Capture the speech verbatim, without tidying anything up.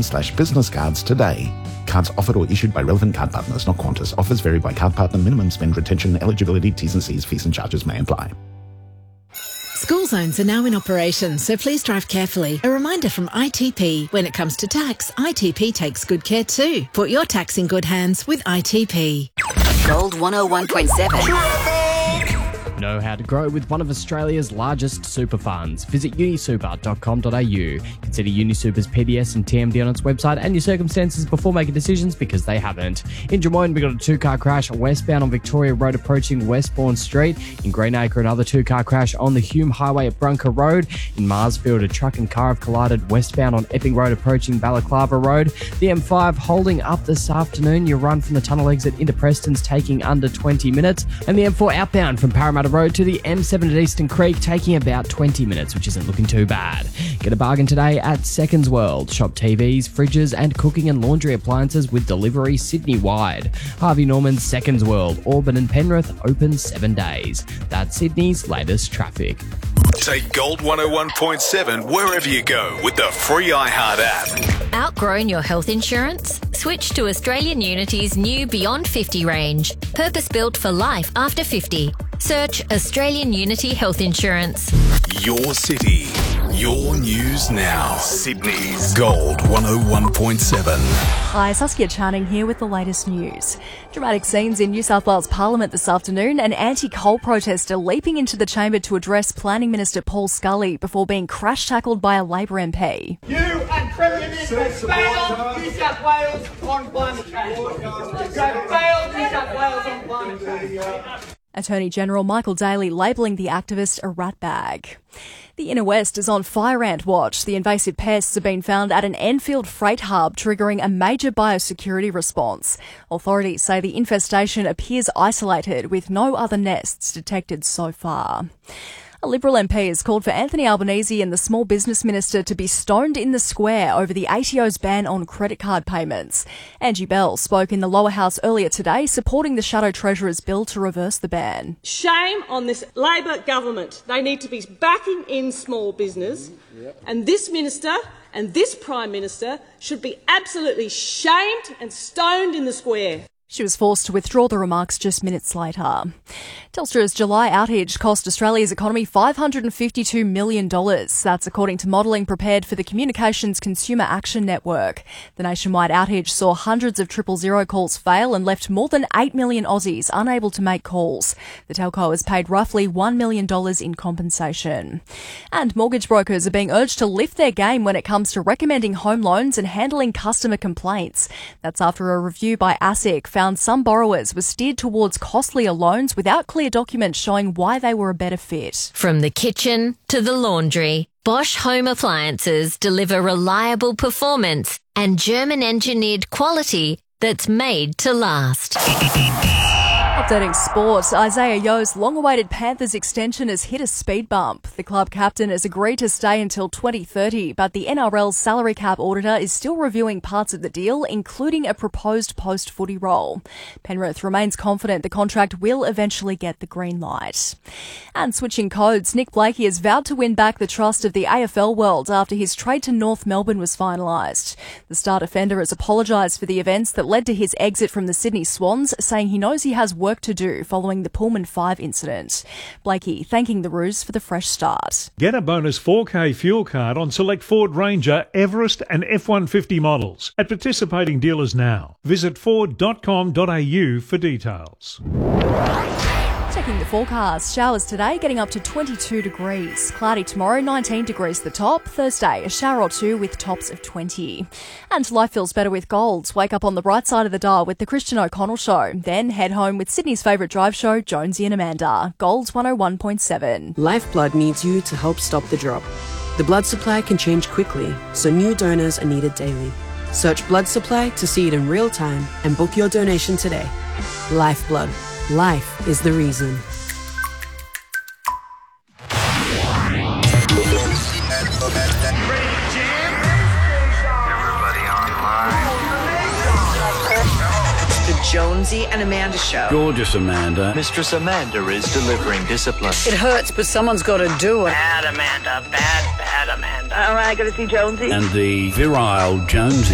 slash business cards today. Cards offered or issued by relevant card partners, not Qantas. Offers vary by card partner. Minimum spend, retention, eligibility, T's and C's, fees and charges may apply. School zones are now in operation, so please drive carefully. A reminder from I T P, when it comes to tax, I T P takes good care too. Put your tax in good hands with I T P. Gold one oh one point seven. Know how to grow with one of Australia's largest super funds. Visit unisuper dot com dot a u. Consider Unisuper's P D S and T M D on its website and your circumstances before making decisions, because they haven't. In Drummoyne, we got a two-car crash westbound on Victoria Road approaching Westbourne Street. In Greenacre, another two-car crash on the Hume Highway at Brunker Road. In Marsfield, a truck and car have collided westbound on Epping Road approaching Balaclava Road. The M five holding up this afternoon. Your run from the tunnel exit into Preston's taking under twenty minutes. And the M four outbound from Parramatta Road to the M seven at Eastern Creek taking about twenty minutes, which isn't looking too bad. Get a bargain today at Seconds World. Shop T Vs, fridges and cooking and laundry appliances with delivery Sydney-wide. Harvey Norman's Seconds World, Auburn and Penrith open seven days. That's Sydney's latest traffic. Take Gold one oh one point seven wherever you go with the free iHeart app. Outgrown your health insurance? Switch to Australian Unity's new Beyond fifty range, purpose-built for life after fifty. Search Australian Unity Health Insurance. Your city, your news now. Sydney's Gold one oh one point seven. Hi, Saskia Channing here with the latest news. Dramatic scenes in New South Wales Parliament this afternoon. An anti-coal protester leaping into the chamber to address Planning Minister Paul Scully before being crash-tackled by a Labor M P. You and Premier Minister failed New South Wales on climate change. You have failed New South Wales on climate change. Attorney General Michael Daly labelling the activist a ratbag. The Inner West is on fire ant watch. The invasive pests have been found at an Enfield freight hub, triggering a major biosecurity response. Authorities say the infestation appears isolated, with no other nests detected so far. A Liberal M P has called for Anthony Albanese and the Small Business Minister to be stoned in the square over the A T O's ban on credit card payments. Angie Bell spoke in the lower house earlier today, supporting the Shadow Treasurer's bill to reverse the ban. Shame on this Labor government. They need to be backing in small business, and this minister and this Prime Minister should be absolutely shamed and stoned in the square. She was forced to withdraw the remarks just minutes later. Telstra's July outage cost Australia's economy five hundred fifty-two million dollars. That's according to modelling prepared for the Communications Consumer Action Network. The nationwide outage saw hundreds of triple zero calls fail and left more than eight million Aussies unable to make calls. The telco has paid roughly one million dollars in compensation. And mortgage brokers are being urged to lift their game when it comes to recommending home loans and handling customer complaints. That's after a review by ASIC found some borrowers were steered towards costlier loans without clear documents showing why they were a better fit. From the kitchen to the laundry, Bosch Home Appliances deliver reliable performance and German-engineered quality that's made to last. Updating sport, Isaiah Yo's long-awaited Panthers extension has hit a speed bump. The club captain has agreed to stay until twenty thirty, but the N R L's salary cap auditor is still reviewing parts of the deal, including a proposed post-footy role. Penrith remains confident the contract will eventually get the green light. And switching codes, Nick Blakey has vowed to win back the trust of the A F L world after his trade to North Melbourne was finalised. The star defender has apologised for the events that led to his exit from the Sydney Swans, saying he knows he has work to do following the Pullman five incident. Blakey thanking the Roos for the fresh start. Get a bonus four K fuel card on select Ford Ranger, Everest and F one fifty models at participating dealers now. Visit ford dot com dot a u for details. Checking the forecast. Showers today getting up to twenty-two degrees. Cloudy tomorrow, nineteen degrees the top. Thursday, a shower or two with tops of twenty. And life feels better with Golds. Wake up on the right side of the dial with the Christian O'Connell Show. Then head home with Sydney's favourite drive show, Jonesy and Amanda. Golds one oh one point seven. Lifeblood needs you to help stop the drop. The blood supply can change quickly, so new donors are needed daily. Search blood supply to see it in real time and book your donation today. Lifeblood. Life is the reason. Jonesy and Amanda Show. Gorgeous Amanda. Mistress Amanda is delivering discipline. It hurts, but someone's got to do it. Bad Amanda, bad, bad Amanda. All right, got to see Jonesy. And the virile Jonesy.